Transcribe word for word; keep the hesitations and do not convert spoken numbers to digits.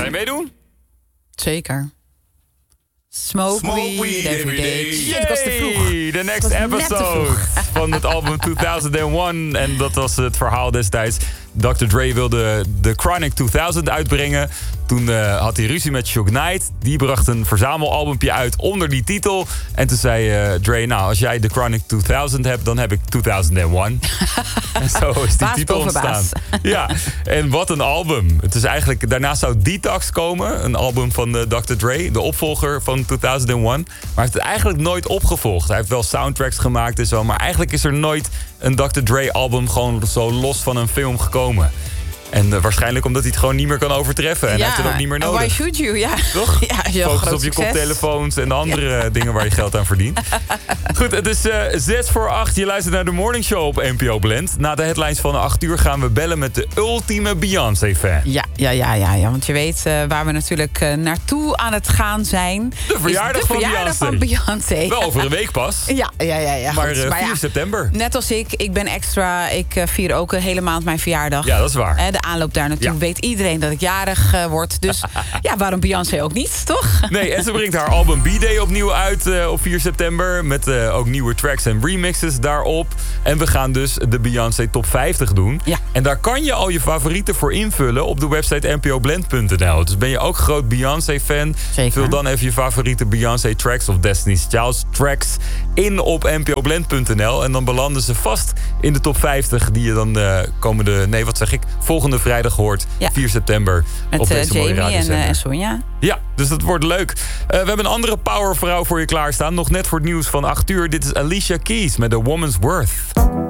je meedoen? Zeker. Smoke, Smoke weed, weed every day. Shit, dat was te vroeg. The next episode van het album tweeduizend één. En dat was het verhaal destijds. dokter Dre wilde The Chronic tweeduizend uitbrengen. Toen uh, had hij ruzie met Suge Knight. Die bracht een verzamelalbumpje uit onder die titel. En toen zei uh, Dre, nou, als jij The Chronic tweeduizend hebt, dan heb ik tweeduizend één. En zo is die baas titel ontstaan. Ja, en wat een album. Het is eigenlijk, daarna zou Detox komen. Een album van uh, dokter Dre, de opvolger van tweeduizend één. Maar hij heeft het eigenlijk nooit opgevolgd. Hij heeft wel soundtracks gemaakt en zo. Maar eigenlijk is er nooit een dokter Dre album gewoon zo los van een film gekomen. En uh, waarschijnlijk omdat hij het gewoon niet meer kan overtreffen. En ja, hij heeft het ook niet meer nodig. Why should you? Ja. Toch? Ja, je focus op je succes. koptelefoons en de andere ja. dingen waar je geld aan verdient. Goed, het is uh, zes voor acht. Je luistert naar de Morning Show op N P O Blend. Na de headlines van acht uur gaan we bellen met de ultieme Beyoncé-fan. Ja, ja, ja, ja, ja, want je weet uh, waar we natuurlijk uh, naartoe aan het gaan zijn. De verjaardag, de van, verjaardag Beyoncé. van Beyoncé. Wel over een week pas. Ja, ja, ja. ja maar uh, maar vier ja, september. Net als ik, ik ben extra. Ik uh, vier ook een hele maand mijn verjaardag. Ja, dat is waar. Uh, de aanloop daar natuurlijk. Ja. Weet iedereen dat ik jarig uh, word. Dus ja, waarom Beyoncé ook niet, toch? Nee, en ze brengt haar album B-Day opnieuw uit uh, op vier september. Met uh, ook nieuwe tracks en remixes daarop. En we gaan dus de Beyoncé Top vijftig doen. Ja. En daar kan je al je favorieten voor invullen op de website n p o blend punt n l. Dus ben je ook groot Beyoncé-fan? Zeker. Vul dan even je favoriete Beyoncé tracks of Destiny's Child tracks in op n p o blend punt n l. En dan belanden ze vast in de top vijftig die je dan uh, komende... Nee, wat zeg ik? Volgende vrijdag hoort. Ja. vier september. Met op deze uh, mooie Jamie en, uh, en radiozender. Sonja. Ja, dus dat wordt leuk. Uh, we hebben een andere powervrouw voor je klaarstaan. Nog net voor het nieuws van acht uur. Dit is Alicia Keys met The Woman's Worth.